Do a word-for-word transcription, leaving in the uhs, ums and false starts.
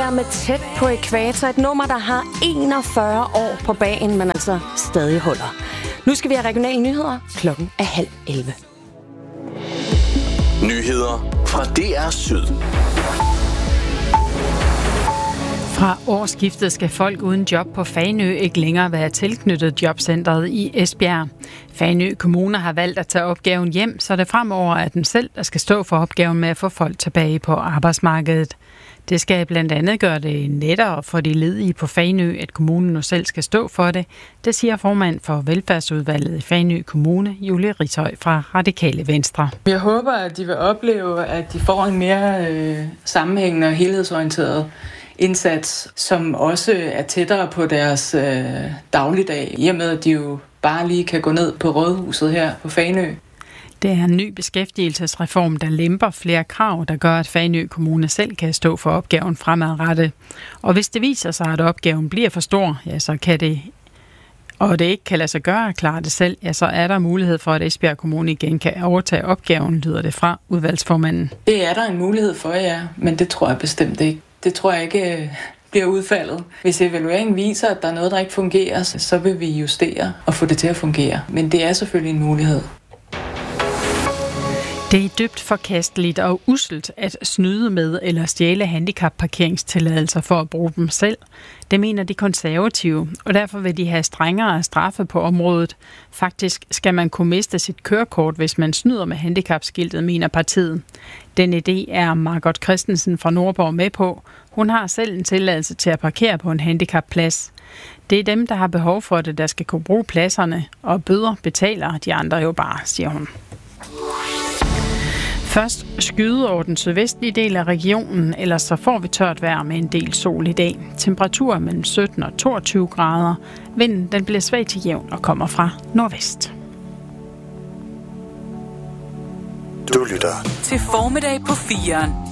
der med Tæt på ækvator. Et nummer, der har enogfyrre år på bagen, men altså stadig holder. Nu skal vi have regionale nyheder. Klokken er halv elleve. Nyheder fra D R Syd. Fra årsskiftet skal folk uden job på Fanø ikke længere være tilknyttet jobcentret i Esbjerg. Fanø Kommune har valgt at tage opgaven hjem, så det fremover er den selv, der skal stå for opgaven med at få folk tilbage på arbejdsmarkedet. Det skal blandt andet gøre det lettere for de ledige på Fanø, at kommunen nu selv skal stå for det. Det siger formand for velfærdsudvalget i Fanø Kommune, Julie Rishøj fra Radikale Venstre. Jeg håber, at de vil opleve, at de får en mere øh, sammenhængende og helhedsorienteret indsats, som også er tættere på deres øh, dagligdag, i og med at de jo bare lige kan gå ned på Rådhuset her på Fanø. Det er en ny beskæftigelsesreform, der lemper flere krav, der gør, at Fanø Kommune selv kan stå for opgaven fremadrettet. Og hvis det viser sig, at opgaven bliver for stor, ja, så kan det, og det ikke kan lade sig gøre at klare det selv, ja, så er der mulighed for, at Esbjerg Kommune igen kan overtage opgaven, lyder det fra udvalgsformanden. Det er der en mulighed for, ja, men det tror jeg bestemt ikke. Det tror jeg ikke bliver udfaldet. Hvis evalueringen viser, at der er noget, der ikke fungerer, så vil vi justere og få det til at fungere. Men det er selvfølgelig en mulighed. Det er dybt forkasteligt og usselt at snyde med eller stjæle handicapparkeringstilladelser for at bruge dem selv. Det mener de konservative, og derfor vil de have strengere straffe på området. Faktisk skal man kunne miste sit kørekort, hvis man snyder med handicapskiltet, mener partiet. Den idé er Margot Christensen fra Nordborg med på. Hun har selv en tilladelse til at parkere på en handicapplads. Det er dem, der har behov for det, der skal kunne bruge pladserne, og bøder betaler de andre jo bare, siger hun. Først skyde over den sydvestlige del af regionen, ellers så får vi tørt vejr med en del sol i dag. Temperaturer mellem sytten og toogtyve grader. Vinden den bliver svag til jævn og kommer fra nordvest. Du lytter til Formiddag på firen.